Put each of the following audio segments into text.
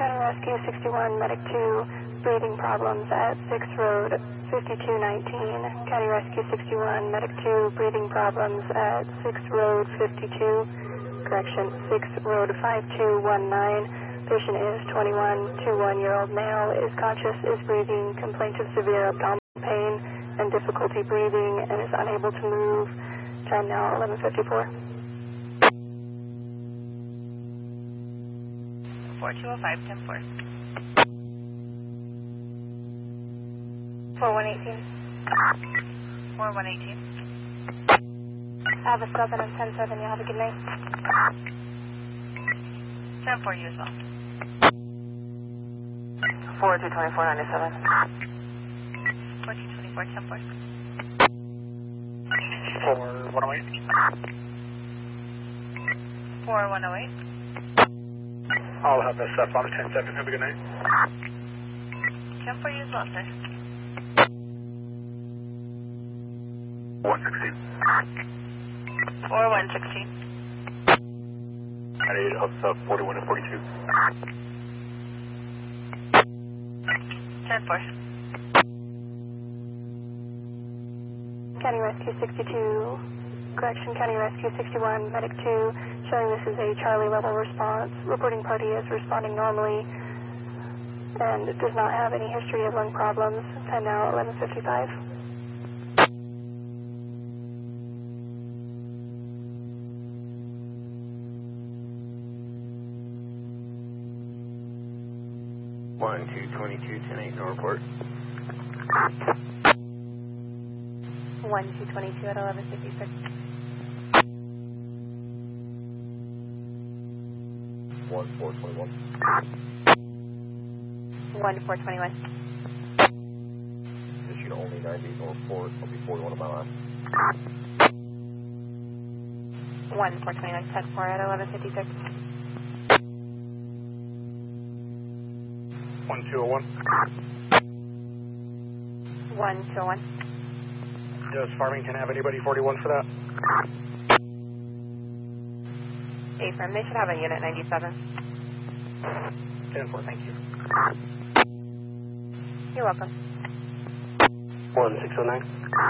County Rescue 61, Medic 2, breathing problems at 6 Road 5219. County Rescue 61, Medic 2, breathing problems at 6 Road 52, correction, 6 Road 5219. Patient is 21-year-old male, is conscious, is breathing, complaint of severe abdominal pain and difficulty breathing, and is unable to move. Time now 11:54. 4205, 10-4. 4118. 4118. I have a 7 and 10-7. You have a good night. 10-4, you as well. 422497. 4224, 10-4. 4108. 4108. I'll have SF on 10-7. Have a good night. 10-4, you as well, sir. 116. 4116. I need up 41 and 42. 10-4. County Rescue 62, correction, County Rescue 61, Medic 2, showing this is a Charlie level response. Reporting party is responding normally and does not have any history of lung problems. Time now 11:55. One, 222, 10-8, no report. 1222 at 11:56. 1421. 1421. Issued only 90, no report. I'll be 41 on my last. 1421, 10-4 at 11:56. 1201. 1201. Does Farmington have anybody 41 for that? Affirm, they should have a unit 97. 10-4, thank you. You're welcome. 1609.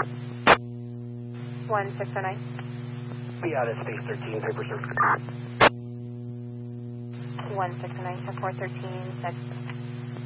1609. Be out at space 13, paper sir. 1609, 10-4, 13, 6.